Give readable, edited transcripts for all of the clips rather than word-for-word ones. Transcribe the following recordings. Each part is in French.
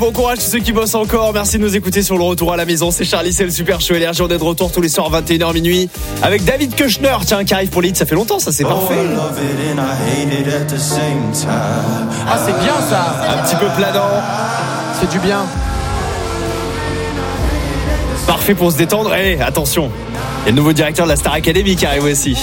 bon courage à ceux qui bossent encore. Merci de nous écouter sur le retour à la maison. C'est Charlie, c'est le Super Show Énergie. On est de retour tous les soirs 21h minuit avec David Kushner, tiens, qui arrive pour l'hit. Ça fait longtemps, ça, c'est parfait. Ah, c'est bien ça. Un petit peu planant. C'est du bien. Parfait pour se détendre. Et attention, il y a le nouveau directeur de la Star Academy qui arrive aussi.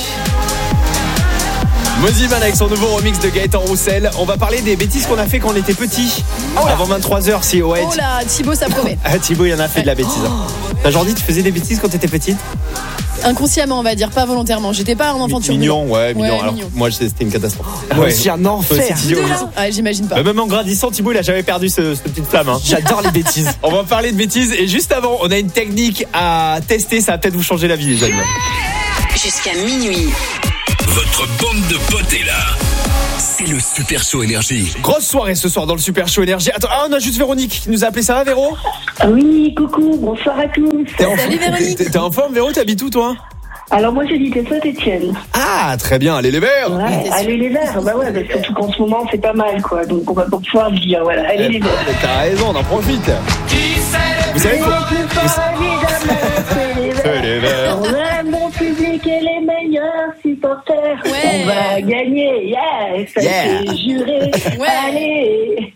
Moziman avec son nouveau remix de Gaëtan Roussel. On va parler des bêtises qu'on a fait quand on était petit. Avant 23h, si ouais. Oh là, Thibaut, ça promet. Thibaut, il en a fait de la bêtise. T'as genre dit, tu faisais des bêtises quand t'étais petite? Inconsciemment, on va dire, pas volontairement. J'étais pas un enfant turbulent. Mignon, ouais, mignon. Ouais, Alors, mignon. moi, c'était une catastrophe. Ouais, c'est un enfer. Ah, j'imagine pas. Même en grandissant, Thibaut, il a jamais perdu cette petite flamme. Hein. J'adore les bêtises. On va parler de bêtises. Et juste avant, on a une technique à tester. Ça va peut-être vous changer la vie, les amis. Jusqu'à minuit. Votre bande de potes est là. C'est le Super Show Énergie. Grosse soirée ce soir dans le Super Show Énergie. Attends, on a juste Véronique qui nous a appelé. Ça va, Véro? Oui, coucou, bonsoir à tous. Salut, Véronique. T'es en forme, Véro? T'habites où, toi? Alors moi j'habite à Saint-Etienne. Ah, très bien. Allez les Verts. Ouais, allez les Verts, bah ouais, surtout qu'en ce moment c'est pas mal quoi, donc on va pouvoir le dire, voilà, allez les Verts. T'as raison, on en profite. Vous savez quoi? Les Verts. On aime mon public et les meilleurs supporters. Ouais. On va gagner, yeah, ça Yeah. c'est juré. Ouais. Allez.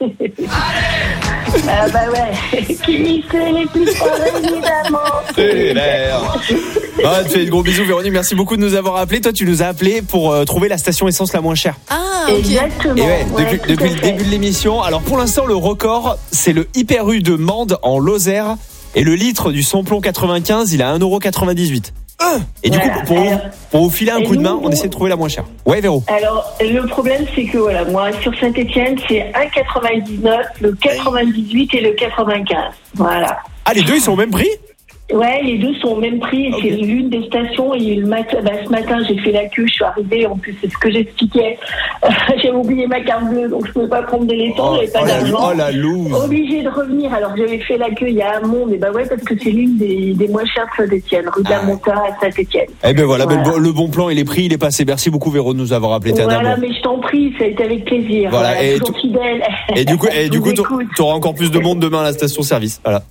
Ah bah ouais, qui c'est les plus forts évidemment. Les Verts. Ah, tu fais de gros bisous, Véronique. Merci beaucoup de nous avoir appelés. Toi, tu nous as appelés pour trouver la station essence la moins chère. Ah, ok. Exactement. Et ouais, Ouais, depuis tout à le fait. début de l'émission. Alors, pour l'instant, le record, c'est le Hyper U de Mende en Lozère. Et le litre du samplon 95, il est à 1,98 €. Et du coup, Voilà. pour vous filer un Et coup de main, nous, on essaie de trouver la moins chère. Ouais, Véro. Alors, le problème, c'est que voilà, moi, sur Saint-Etienne, c'est 1,99, le 98 et le 95. Voilà. Ah, les deux, ils sont au même prix? Ouais, les deux sont au même prix. Ok. C'est l'une des stations. Et ce matin, j'ai fait la queue. Je suis arrivée. En plus, c'est ce que j'expliquais. J'avais oublié ma carte bleue, donc je pouvais pas prendre de laiton. J'avais pas d'argent. Oh la loose. Obligée de revenir. Alors, j'avais fait la queue. Il y a un monde. Et bah ouais, parce que c'est l'une des moins chères de Saint-Etienne. Rue de la Monta à Saint-Etienne. Eh ben voilà, Voilà. le bon plan, il est pris, il est passé. Merci beaucoup, Véro, de nous avoir appelé. Voilà, mais je t'en prie, ça a été avec plaisir. Voilà, et toujours fidèle. Et du coup, Je vous écoute. t'auras encore plus de monde demain à la station-service. Voilà.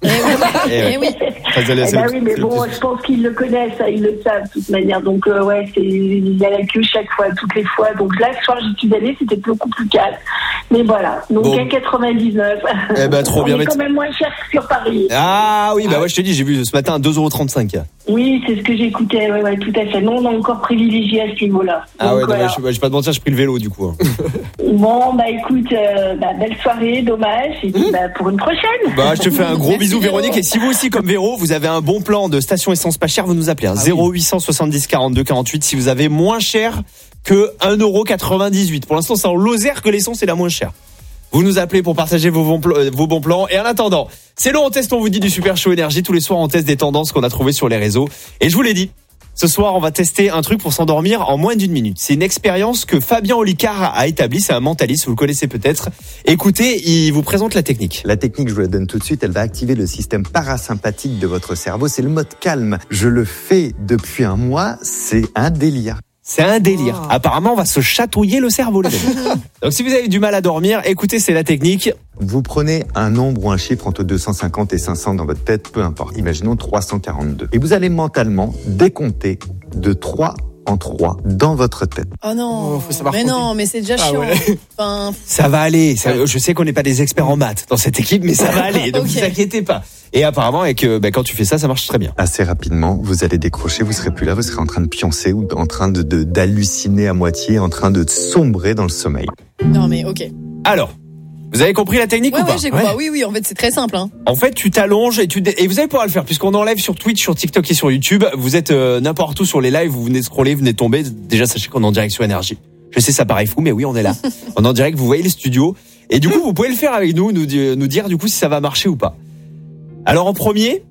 Eh oui. Enfin, Eh ben oui, mais bon, je pense qu'ils le connaissent, ça, ils le savent de toute manière. Donc ouais, il y a la queue chaque fois, toutes les fois. Donc là, ce soir, j'y suis allée, c'était beaucoup plus calme. Mais voilà, donc Bon. 1,99. Eh ben, trop bien. On est quand même moins cher que sur Paris. Ah oui, bah ouais, je te dis, j'ai vu ce matin 2,35 €. Oui, c'est ce que j'écoutais, ouais, tout à fait. Nous, on a encore privilégié à ce niveau-là. Ah Donc, ouais, non, voilà. je vais pas te mentir, j'ai pris le vélo du coup. Hein. Bon, bah écoute, belle soirée, dommage. Et puis, pour une prochaine. Bah, je te fais un gros Merci, bisou, Véro. Véronique. Et si vous aussi, comme Véro, vous avez un bon plan de station essence pas chère, vous nous appelez. 0870 42 48 si vous avez moins cher que 1,98 €. Pour l'instant, c'est en Lozère que l'essence est la moins chère. Vous nous appelez pour partager vos bons plans. Et en attendant, c'est le On Teste, on vous dit du Super Show Énergie. Tous les soirs, on teste des tendances qu'on a trouvées sur les réseaux. Et je vous l'ai dit, ce soir, on va tester un truc pour s'endormir en moins d'une minute. C'est une expérience que Fabien Olicard a établie. C'est un mentaliste, vous le connaissez peut-être. Écoutez, il vous présente la technique. La technique, je vous la donne tout de suite, elle va activer le système parasympathique de votre cerveau. C'est le mode calme. Je le fais depuis un mois, c'est un délire. C'est un délire. Apparemment, on va se chatouiller le cerveau, les amis. Donc, si vous avez du mal à dormir, écoutez, c'est la technique. Vous prenez un nombre ou un chiffre entre 250 et 500 dans votre tête, peu importe. Imaginons 342. Et vous allez mentalement décompter de 3 en 3 dans votre tête. Oh non. Oh, faut savoir Mais compter. non, mais c'est déjà Ah chiant. ouais. Enfin, Ça va aller. Je sais qu'on n'est pas des experts en maths dans cette équipe, mais ça va aller. Donc, Ok. vous inquiétez pas. Et apparemment, avec, quand tu fais ça, ça marche très bien. Assez rapidement, vous allez décrocher, vous serez plus là, vous serez en train de pioncer ou en train d'halluciner à moitié, en train de sombrer dans le sommeil. non mais ok. Alors, vous avez compris la technique ou pas? J'ai compris. Oui, en fait, c'est très simple. Hein. En fait, tu t'allonges et et vous allez pouvoir le faire puisqu'on en live sur Twitch, sur TikTok et sur YouTube. Vous êtes n'importe où sur les lives, vous venez de scroller, vous venez de tomber. Déjà, sachez qu'on est en direct sur Énergie. Je sais, ça paraît fou, mais oui, on est là. On est en direct, vous voyez le studio. Et du coup, vous pouvez le faire avec nous dire du coup si ça va marcher ou pas. Alors en premier,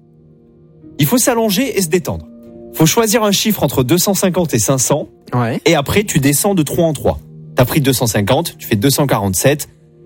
il faut s'allonger et se détendre. Faut choisir un chiffre entre 250 et 500. Ouais. Et après, tu descends de 3 en 3. T'as pris 250, tu fais 247,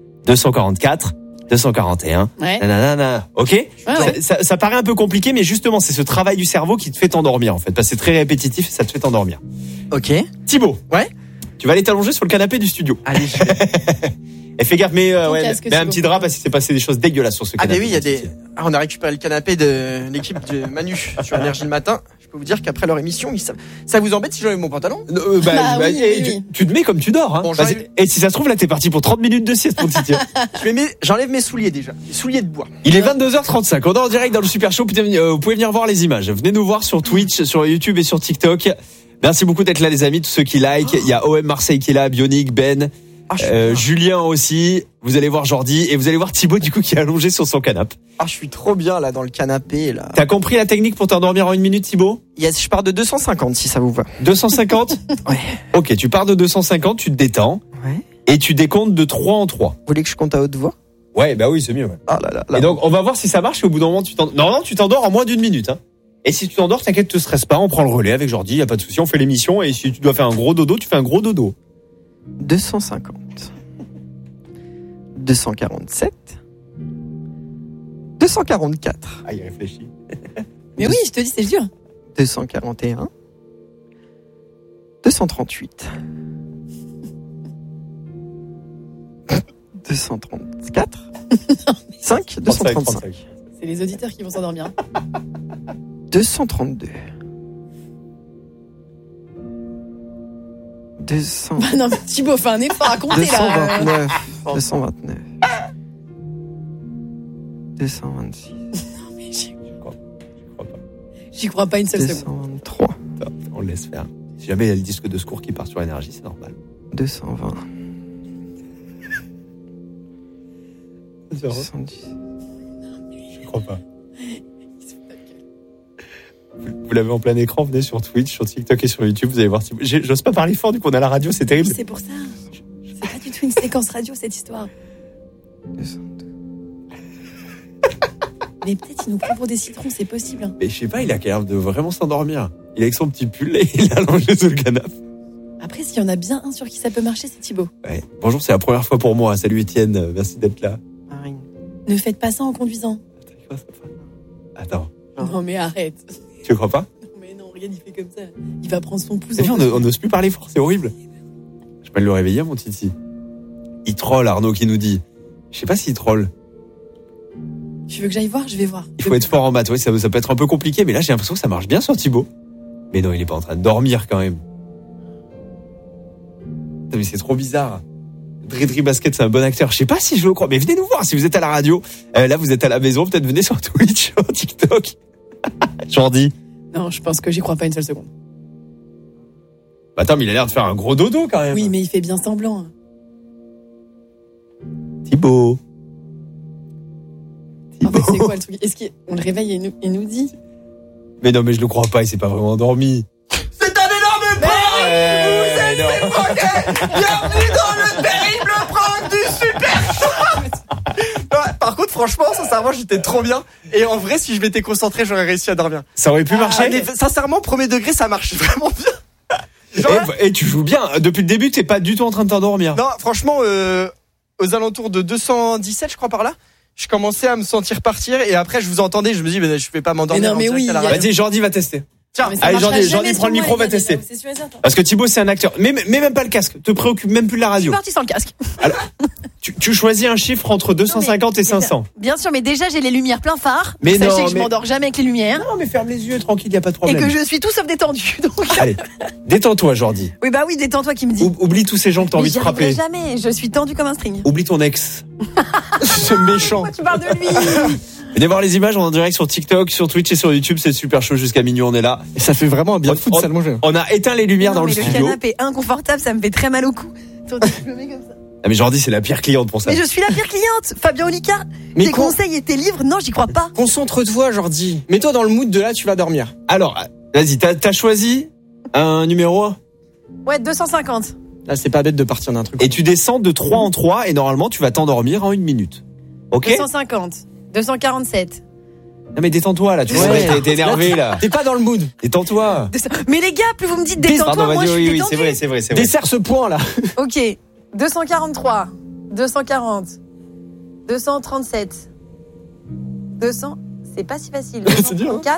244, 241. Ouais. Nanana. Ok? Ouais. Ça paraît un peu compliqué, mais justement, c'est ce travail du cerveau qui te fait t'endormir, en fait. Parce que c'est très répétitif et ça te fait t'endormir. Ok. Thibaut. Ouais. Tu vas aller t'allonger sur le canapé du studio. Allez, je vais. Et fais gaffe, mets casque, mets un c'est petit bon. drap parce qu'il s'est passé des choses dégueulasses sur ce Ah, canapé. mais oui, il y a des. Ah, on a récupéré le canapé de l'équipe de Manu sur Énergie le matin. Je peux vous dire qu'après leur émission, ça vous embête si j'enlève mon pantalon? Bah oui, et oui. tu te mets comme tu dors. Hein. Bon, Vas-y. Et si ça se trouve, là, t'es parti pour 30 minutes de sieste, mon petit. J'enlève mes souliers déjà. Les souliers de bois. Il est 22h35. On est en direct dans le Super Show. Vous pouvez venir voir les images. Venez nous voir sur Twitch, sur YouTube et sur TikTok. Merci beaucoup d'être là, les amis. Tous ceux qui like. Il y a OM Marseille qui est là, Bionic, Ben, Julien aussi. Vous allez voir Jordi et vous allez voir Thibaut, du coup, qui est allongé sur son canapé. Ah, je suis trop bien là dans le canapé là. T'as compris la technique pour t'endormir en 1 minute, Thibaut? Yes, je pars de 250 si ça vous va. 250? Ouais. Ok, tu pars de 250, tu te détends. Ouais. Et tu décomptes de 3 en 3. Vous voulez que je compte à haute voix? Ouais, bah oui, c'est mieux. Ouais. Ah là là là. Et donc, on va voir si ça marche et au bout d'un moment, tu t'endors. Non, tu t'endors en moins d'1 minute. Hein. Et si tu t'endors, t'inquiète, te stresse pas, on prend le relais avec Jordi, y a pas de souci, on fait l'émission et si tu dois faire un gros dodo, tu fais un gros dodo. 250. 247. 244. Ah, il réfléchit. Mais oui, je te dis, c'est dur. 241. 238. 234. 5. 235. C'est les auditeurs qui vont s'endormir. 232. 200. Bah non, mais Thibaut, fais un effort à compter là. 229. 229. 226. Mais Je crois pas. j'y crois pas une seule seconde. 223. Attends, on le laisse faire. Si jamais il y a le disque de secours qui part sur énergie, c'est normal. 220. 210. Je crois pas. Vous l'avez en plein écran, venez sur Twitch, sur TikTok et sur YouTube, vous allez voir. J'ose pas parler fort du coup on a la radio, c'est terrible. C'est pour ça. C'est pas du tout une séquence radio cette histoire. 202. Mais peut-être il nous prend pour des citrons, c'est possible. Mais je sais pas, il a l'air de vraiment s'endormir. Il est avec son petit pull et il est allongé sur le canapé. Après, s'il y en a bien un sur qui ça peut marcher, c'est Thibaut. Ouais. Bonjour, c'est la première fois pour moi. Salut Étienne, merci d'être là. Marine. Ne faites pas ça en conduisant. Attends, Non mais arrête. tu crois pas? Non mais non, regarde, il fait comme ça. Il va prendre son pouce. T'as vu, on n'ose plus parler fort, c'est horrible. Je peux le réveiller, mon titi. Il troll, Arnaud qui nous dit. Je sais pas s'il troll. Tu veux que j'aille voir? Je vais voir. Il faut être fort en maths, ouais, ça peut être un peu compliqué, mais là j'ai l'impression que ça marche bien sur Thibaut. Mais non, il est pas en train de dormir quand même. Putain, mais c'est trop bizarre. Dridri Basket, c'est un bon acteur. Je sais pas si je le crois, mais venez nous voir si vous êtes à la radio. Là, vous êtes à la maison, peut-être venez sur Twitch, sur TikTok. Jordi. Non, je pense que j'y crois pas une seule seconde. Bah, attends, mais il a l'air de faire un gros dodo quand même. Oui, mais il fait bien semblant. Thibaut. En fait, c'est quoi le truc? Est-ce qu'on le réveille et il nous dit? Mais non, mais je le crois pas, il s'est pas vraiment endormi. C'est un énorme prank! Bienvenue dans le terrible prank du Super Show! Par contre, franchement, sincèrement, j'étais trop bien. Et en vrai, si je m'étais concentré, j'aurais réussi à dormir. Ça aurait pu marcher. Mais sincèrement, premier degré, ça marche vraiment bien. Genre là- Et tu joues bien. Depuis le début, t'es pas du tout en train de t'endormir. non, franchement, aux alentours de 217, je crois, par là, je commençais à me sentir partir. Et après, je vous entendais, je me dis, je vais pas m'endormir. Mais non, en mais direct oui, à la il y a- radio. Vas-y, Jordi va tester. Tiens, Mais ça allez, marchera Jordi, jamais prends le sur micro, moi, va les gars, tester. c'est sûr et certain. Parce que Thibaut, c'est un acteur. Mais même pas le casque. Te préoccupe même plus de la Je radio. suis partie sans le casque. Tu choisis un chiffre entre 250 et 500. Bien sûr, mais déjà j'ai les lumières plein phare. Mais Sachez non, que je mais- m'endors jamais avec les lumières. Non, mais ferme les yeux, tranquille, y a pas de Et problème. que je suis tout sauf détendue. Donc... Allez, détends-toi, Jordi. Oui, bah oui, détends-toi qui me dit. Oublie tous ces gens que t'as Mais envie de j'y arriverai frapper. jamais. Je suis tendue comme un string. Oublie ton ex. ce méchant. Pourquoi tu parles de lui? Venez voir les images, on est en direct sur TikTok, sur Twitch et sur YouTube, c'est super chaud jusqu'à minuit, on est là. Et ça fait vraiment un bien fou de s'allonger. On a éteint les lumières Non, dans le mais studio. canapé inconfortable, ça me fait très mal au cou. Attends, je me mets comme ça. Ah, mais Jordi, c'est la pire cliente pour ça. Mais je suis la pire cliente. Fabien Olicard, Mais tes conseils et tes livres, non, j'y crois pas. Concentre-toi, Jordi. Mets-toi dans le mood de là, tu vas dormir. Alors, vas-y, t'as choisi un numéro Ouais, 250. Là, c'est pas bête de partir d'un truc. et tu descends de 3 en 3 et normalement tu vas t'endormir en 1 minute. Ok? 250. 247. Non mais détends-toi là, tu vois, Ouais. t'es énervé là. T'es pas dans le mood. Détends-toi. Mais les gars, plus vous me dites Pardon, détends-toi, moi vas-y, je suis oui, détendue. c'est vrai. Desserre ce point là. Ok, 243, 240, 237, 200, c'est pas si facile. C'est dur, hein. 234,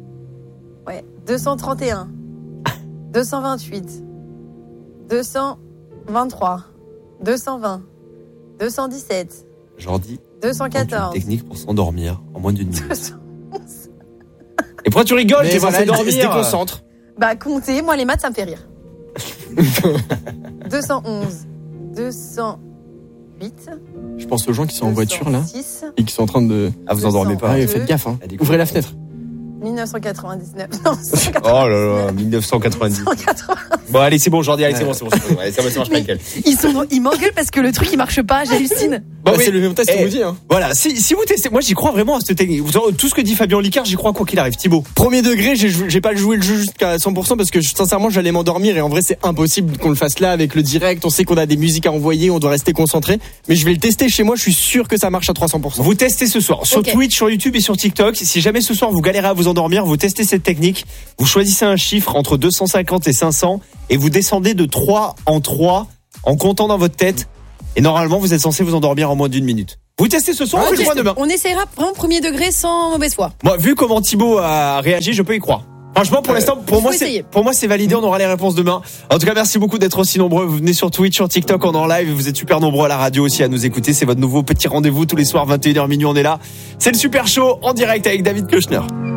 ouais, 231, 228, 223, 220, 217, Jordi, 214, technique pour s'endormir en moins d'une minute. 211. Et pourquoi tu rigoles? Mais T'es voilà, censé elle se dormir. déconcentre. Bah, comptez, moi les maths, ça me fait rire. 211, 208, Je pense aux gens qui sont en voiture là 206, et qui sont en train de. Ah, vous endormez pas. Ouais, faites gaffe, hein. Elle est Ouvrez la fenêtre. 1999. Non, 199. Oh là là, 1990. 180. Bon, allez, c'est bon, Jordi, allez, c'est bon. Allez, ça marche pas nickel. Ils m'engueulent parce que le truc il marche pas, j'hallucine. Bah, oui. c'est le même test qu'on vous dit, hein. Voilà, si vous testez, moi j'y crois vraiment à cette technique. Tout ce que dit Fabien Licard, j'y crois quoi qu'il arrive. Thibaut. Premier degré, j'ai pas joué le jeu jusqu'à 100% parce que sincèrement j'allais m'endormir et en vrai c'est impossible qu'on le fasse là avec le direct. On sait qu'on a des musiques à envoyer, on doit rester concentré. Mais je vais le tester chez moi, je suis sûr que ça marche à 300%. Vous testez ce soir sur Ok. Twitch, sur YouTube et sur TikTok. Si jamais ce soir vous galérez à vous endormir, vous testez cette technique. Vous choisissez un chiffre entre 250 et 500 et vous descendez de 3 en 3 en comptant dans votre tête. Et normalement, vous êtes censé vous endormir en moins d'une minute. Vous testez ce soir, on fait le point demain. On essaiera vraiment premier degré sans mauvaise foi. Moi, vu comment Thibaut a réagi, je peux y croire. Franchement, pour l'instant, pour moi, essayer. c'est validé. On aura les réponses demain. En tout cas, merci beaucoup d'être aussi nombreux. Vous venez sur Twitch, sur TikTok, on est en live. Vous êtes super nombreux à la radio aussi à nous écouter. C'est votre nouveau petit rendez-vous tous les soirs, 21h minuit. On est là. C'est le Super Show en direct avec David Koechner.